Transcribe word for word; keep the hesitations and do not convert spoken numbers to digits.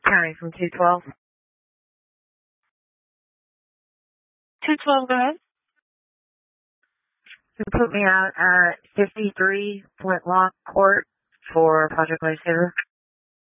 County from two twelve. two twelve, go ahead. You put me out at fifty-three Flintlock Court for Project Lifesaver.